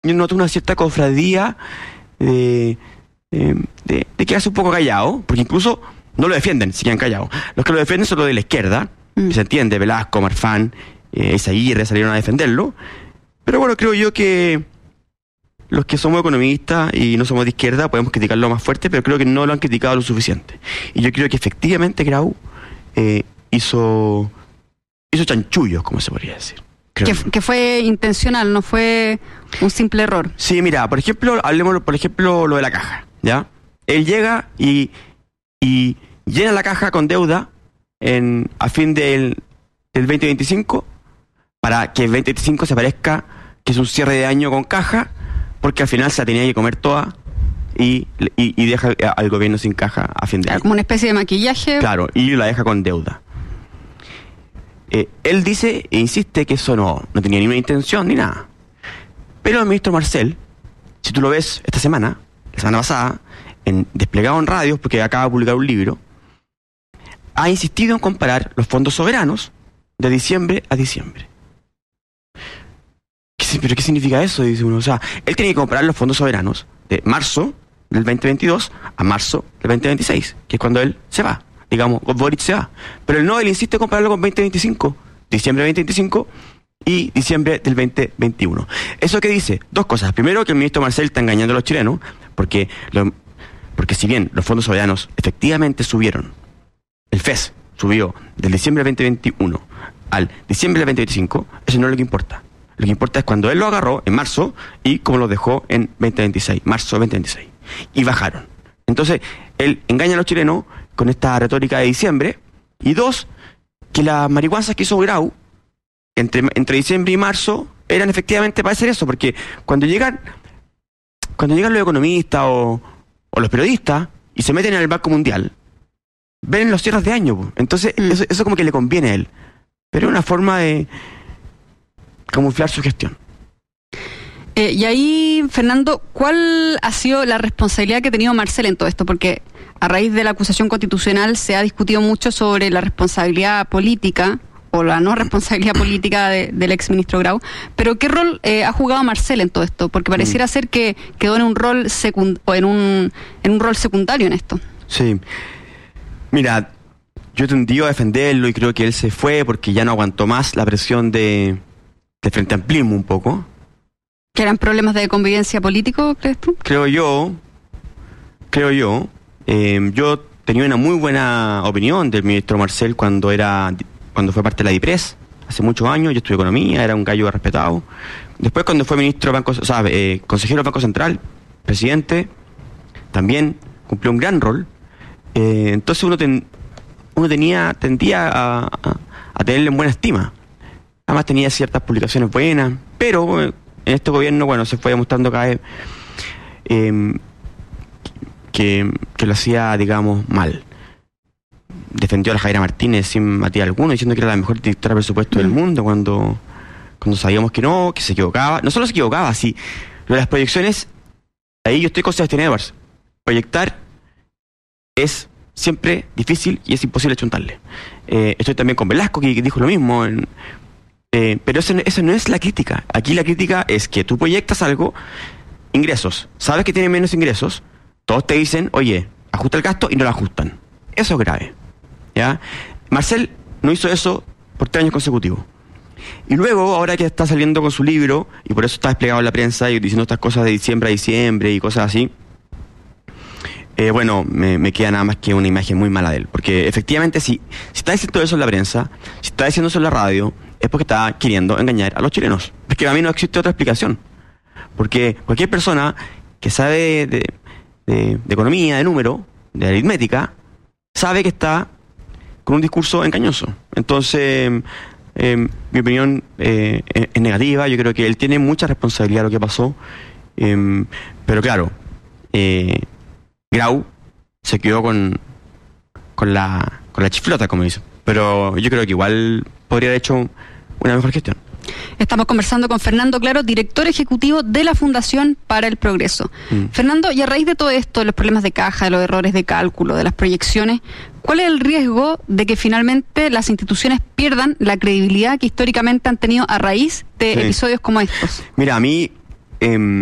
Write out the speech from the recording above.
yo noto una cierta cofradía de quedarse un poco callado, porque incluso no lo defienden, se quedan callados. Los que lo defienden son los de la izquierda, que se entiende, Velasco, Marfán, Eizaguirre salieron a defenderlo. Pero bueno, creo yo que los que somos economistas y no somos de izquierda podemos criticarlo más fuerte, pero creo que no lo han criticado lo suficiente. Y yo creo que efectivamente Grau hizo chanchullos, como se podría decir. Que fue intencional, no fue un simple error. Sí, mira, por ejemplo, hablemos lo de la caja, ¿ya? Él llega y llena la caja con deuda a fin del 2025 para que el 2025 se parezca que es un cierre de año con caja, porque al final se la tenía que comer toda y deja al gobierno sin caja a fin de año. Como una especie de maquillaje. Claro, y la deja con deuda. Él dice e insiste que eso no tenía ni una intención ni nada. Pero el ministro Marcel, si tú lo ves la semana pasada, desplegado en radios, porque acaba de publicar un libro, ha insistido en comparar los fondos soberanos de diciembre a diciembre. ¿Pero qué significa eso? Dice uno. O sea, él tiene que comparar los fondos soberanos de marzo del 2022 a marzo del 2026, que es cuando él se va. Digamos, Boric se va. Pero él insiste en compararlo con 2025, diciembre del 2025 y diciembre del 2021. ¿Eso qué dice? Dos cosas. Primero, que el ministro Marcel está engañando a los chilenos, porque si bien los fondos soberanos efectivamente subieron, el FES subió del diciembre del 2021 al diciembre del 2025, eso no es lo que importa. Lo que importa es cuando él lo agarró en marzo y cómo lo dejó en 2026, marzo 2026. Y bajaron. Entonces, él engaña a los chilenos con esta retórica de diciembre. Y dos, que las marihuanas que hizo Grau entre diciembre y marzo eran efectivamente para hacer eso, porque cuando llegan los economistas o los periodistas y se meten en el Banco Mundial, ven los cierres de año. Entonces, eso como que le conviene a él. Pero es una forma de camuflar su gestión. Y ahí, Fernando, ¿cuál ha sido la responsabilidad que ha tenido Marcel en todo esto? Porque a raíz de la acusación constitucional se ha discutido mucho sobre la responsabilidad política o la no responsabilidad política del exministro Grau. Pero ¿qué rol ha jugado Marcel en todo esto? Porque pareciera ser que quedó en un rol en un rol secundario en esto. Sí. Mira, yo tendí a defenderlo y creo que él se fue porque ya no aguantó más la presión de Frente Amplismo un poco. ¿Que eran problemas de convivencia político, crees tú? Creo yo. Yo tenía una muy buena opinión del ministro Marcel cuando fue parte de la DIPRES, hace muchos años. Yo estudié economía, era un gallo respetado. Después cuando fue ministro consejero del Banco Central, presidente, también cumplió un gran rol. Entonces uno tendía a tenerle en buena estima. Además tenía ciertas publicaciones buenas, pero en este gobierno, se fue demostrando cada vez que lo hacía, digamos, mal. Defendió a la Javiera Martínez sin Matías alguno, diciendo que era la mejor directora de presupuesto del mundo, cuando sabíamos que se equivocaba. No solo se equivocaba, sí. Lo de las proyecciones, ahí yo estoy con Sebastián Edwards. Proyectar es siempre difícil y es imposible chuntarle. Estoy también con Velasco, que dijo lo mismo. Pero eso no es la crítica. Aquí la crítica es que tú proyectas algo, ingresos, sabes que tiene menos ingresos, todos te dicen, oye, ajusta el gasto y no lo ajustan. Eso es grave, ¿ya? Marcel no hizo eso por 3 años consecutivos. Y luego, ahora que está saliendo con su libro, y por eso está desplegado en la prensa y diciendo estas cosas de diciembre a diciembre y cosas así, me queda nada más que una imagen muy mala de él. Porque efectivamente, si está diciendo eso en la prensa, si está diciendo eso en la radio, es porque está queriendo engañar a los chilenos. Porque a mí no existe otra explicación. Porque cualquier persona que sabe de economía, de número, de aritmética, sabe que está con un discurso engañoso. Entonces, mi opinión es negativa. Yo creo que él tiene mucha responsabilidad de lo que pasó. Pero claro, Grau se quedó con la chiflota, como dice. Pero yo creo que igual podría haber hecho una mejor gestión. Estamos conversando con Fernando Claro, director ejecutivo de la Fundación para el Progreso. Fernando, y a raíz de todo esto, de los problemas de caja, de los errores de cálculo, de las proyecciones, ¿cuál es el riesgo de que finalmente las instituciones pierdan la credibilidad que históricamente han tenido a raíz de episodios como estos? Mira, a mí